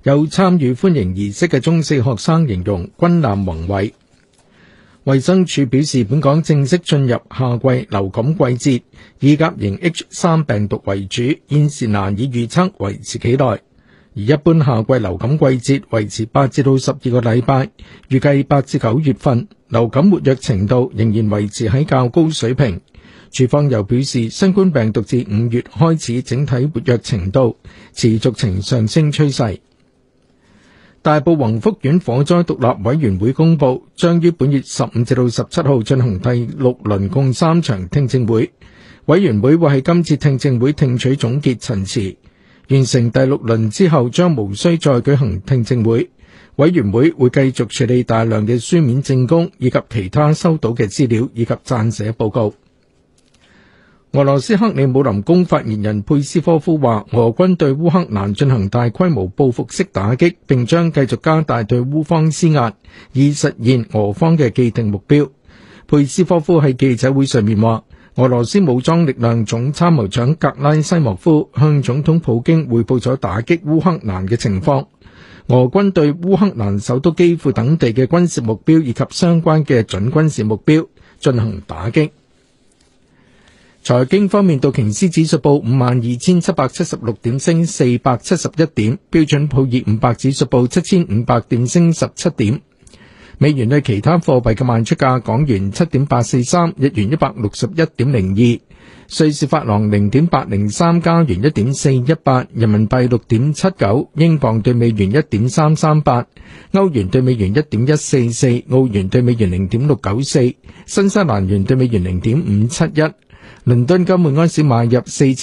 有參與歡迎儀式嘅中四學生形容軍艦宏偉。衛生署表示，本港正式進入夏季流感季節，以甲型 H3 病毒為主，現時難以預測維持幾耐。而一般夏季流感季節維持8至到12個禮拜，預計8至9月份流感活躍程度仍然維持喺較高水平。署方又表示，新冠病毒自5月開始整體活躍程度持續呈上升趨勢。大埔宏福苑火災獨立委員會公佈，將於本月15至到17號進行第6輪共3場聽證會。委員會會喺今次聽證會聽取總結陳詞，完成第6輪之後將無需再舉行聽證會。委員會會繼續處理大量嘅書面證供，以及其他收到嘅資料以及撰寫報告。俄羅斯克里姆林宮發言人佩斯科夫話，俄軍對烏克蘭進行大規模報復式打擊，並將繼續加大對烏方施壓，以實現俄方嘅既定目標。佩斯科夫喺記者會上面話，俄羅斯武裝力量總參謀長格拉西莫夫向總統普京匯報咗打擊烏克蘭嘅情況。俄軍對烏克蘭首都基輔等地嘅軍事目標以及相關嘅準軍事目標進行打擊。財經方面，道瓊斯指數報52,776點，升471點；標準普爾500指數報7,500點，升17點。美元對其他貨幣嘅賣出價：港元7.843，日元161.02，瑞士法郎0.803，加元1.418，人民幣6.79，英鎊對美元1.338，歐元對美元1.144，澳元對美元0.694，新西蘭元對美元0.571。倫敦金每安士買入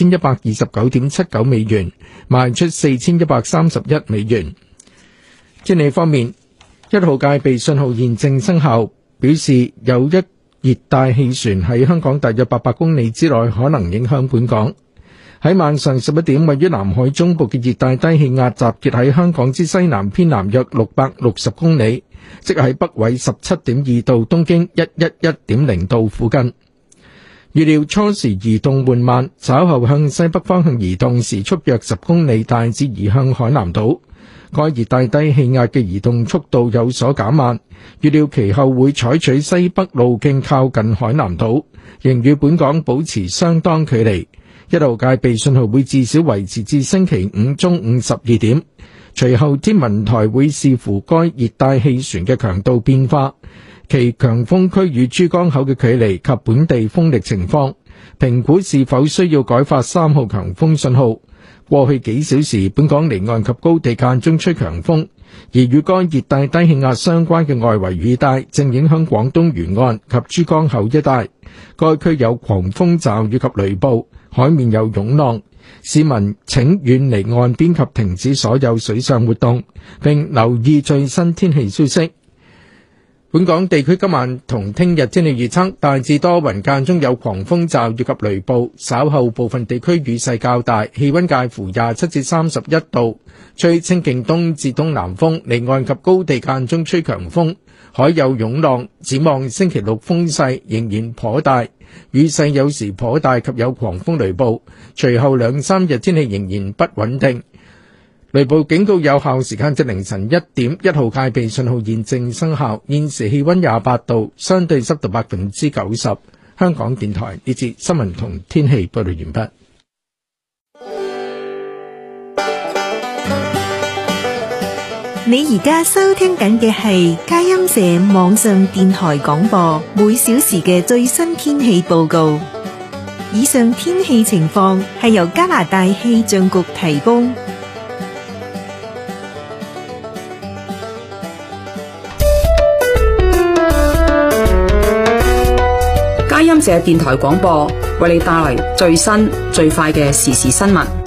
4129.79美元，賣出4131美元。天氣方面，1號戒備信號現正生效，表示有一熱帶氣旋喺香港大約800公里之內可能影響本港。喺晚上11點，位於南海中部嘅熱帶低氣壓集結喺香港之西南偏南約660公里，即係北緯17.2度、東經111.0度附近。預料初時移動緩慢，稍後向西北方向移動，時速約10公里，大致移向海南島。該熱帶低氣壓嘅移動速度有所減慢，預料其後會採取西北路徑靠近海南島，仍與本港保持相當距離。1號戒備信號會至少維持至星期五中午12點，隨後天文台會視乎該熱帶氣旋嘅強度變化，其強風區與珠江口嘅距離及本地風力情況，評估是否需要改發3號強風信號。過去幾小時，本港離岸及高地間中吹強風，而與該熱帶低氣壓相關嘅外圍雨帶正影響廣東沿岸及珠江口一帶，該區有狂風驟雨及雷暴，海面有湧浪。市民請遠離岸邊及停止所有水上活動，並留意最新天氣消息。本港地區今晚同聽日天氣預測，大致多雲，間中有狂風驟雨及雷暴，稍後部分地區雨勢較大，氣溫介乎27至31度，吹清勁東至東南風，離岸及高地間中吹強風，海有湧浪。展望星期六風勢仍然頗大，雨勢有時頗大及有狂風雷暴，隨後2-3日天氣仍然不穩定。雷暴警告有效時間至凌晨1點，1號戒備信號現正生效。現時氣溫28度，相對濕度90%。香港電台呢節新聞同天氣報道完畢。 你而家收聽緊嘅係佳音社網上電台廣播，每小時嘅最新天氣報告。以上天氣情況係由加拿大氣象局提供。 佳音社電台廣播為你帶嚟最新最快嘅時事新聞。